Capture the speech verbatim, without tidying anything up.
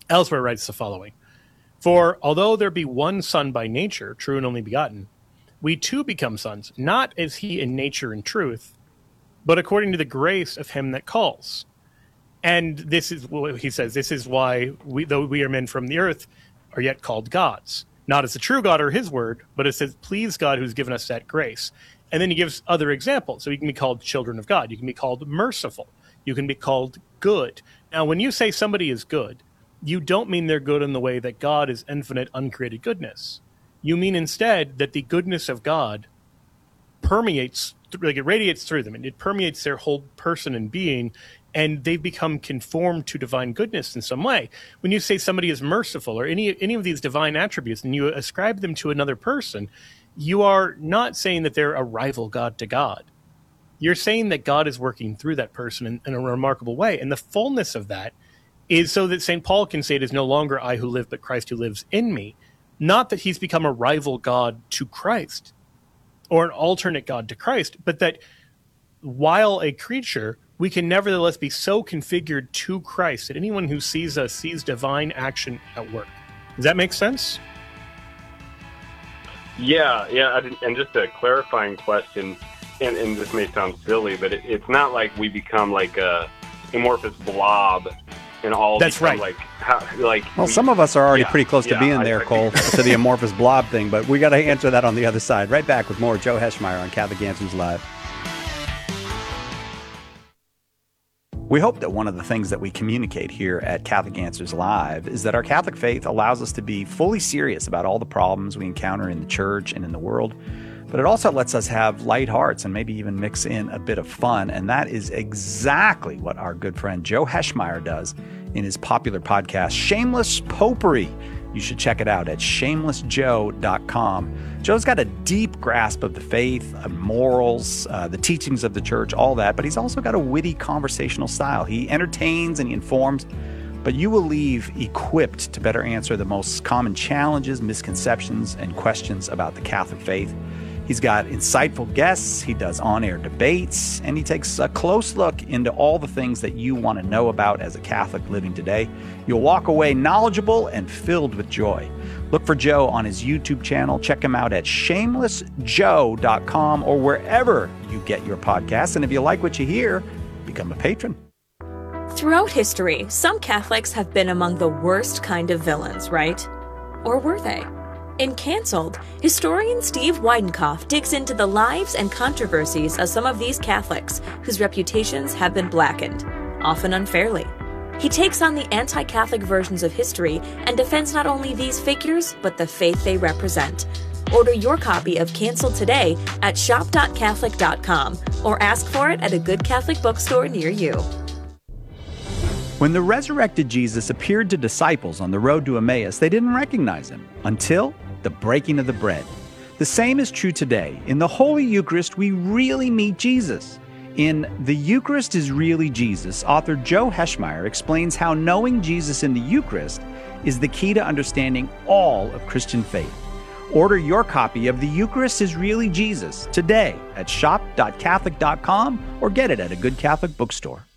Elsewhere writes the following: "For although there be one Son by nature, true and only begotten, we too become sons, not as he in nature and truth, but according to the grace of him that calls. And this is what he says, this is why we, though we are men from the earth, are yet called gods, not as the true God or his word, but it says, please God who's given us that grace." And then he gives other examples. So you can be called children of God. You can be called merciful. You can be called good. Now, when you say somebody is good, you don't mean they're good in the way that God is infinite, uncreated goodness. You mean instead that the goodness of God permeates, like it radiates through them, and it permeates their whole person and being, and they become conformed to divine goodness in some way. When you say somebody is merciful or any any of these divine attributes and you ascribe them to another person, you are not saying that they're a rival God to God. You're saying that God is working through that person in, in a remarkable way. And the fullness of that is so that Saint Paul can say it is no longer I who live, but Christ who lives in me. Not that he's become a rival God to Christ or an alternate God to Christ, but that while a creature, we can nevertheless be so configured to Christ that anyone who sees us sees divine action at work. Does that make sense? Yeah, yeah, and just a clarifying question, and, and this may sound silly, but it, it's not like we become like a amorphous blob and all. That's right. Like, how, like well, we, some of us are already yeah, pretty close to yeah, being I, there, I Cole, to the amorphous blob thing, but we got to answer that on the other side. Right back with more Joe Heschmeyer on Catholic Answers Live. We hope that one of the things that we communicate here at Catholic Answers Live is that our Catholic faith allows us to be fully serious about all the problems we encounter in the church and in the world, but it also lets us have light hearts and maybe even mix in a bit of fun, and that is exactly what our good friend Joe Heschmeyer does in his popular podcast, Shameless Popery. You should check it out at shameless joe dot com. Joe's got a deep grasp of the faith, of morals, uh, the teachings of the church, all that, but he's also got a witty conversational style. He entertains and he informs, but you will leave equipped to better answer the most common challenges, misconceptions, and questions about the Catholic faith. He's got insightful guests, he does on-air debates, and he takes a close look into all the things that you want to know about as a Catholic living today. You'll walk away knowledgeable and filled with joy. Look for Joe on his YouTube channel. Check him out at shameless joe dot com or wherever you get your podcasts. And if you like what you hear, become a patron. Throughout history, some Catholics have been among the worst kind of villains, right? Or were they? In Cancelled, historian Steve Weidenkopf digs into the lives and controversies of some of these Catholics whose reputations have been blackened, often unfairly. He takes on the anti-Catholic versions of history and defends not only these figures, but the faith they represent. Order your copy of Cancelled today at shop dot catholic dot com or ask for it at a good Catholic bookstore near you. When the resurrected Jesus appeared to disciples on the road to Emmaus, they didn't recognize him until the breaking of the bread. The same is true today. In the Holy Eucharist, we really meet Jesus. In The Eucharist is Really Jesus, author Joe Heschmeyer explains how knowing Jesus in the Eucharist is the key to understanding all of Christian faith. Order your copy of The Eucharist is Really Jesus today at shop dot catholic dot com or get it at a good Catholic bookstore.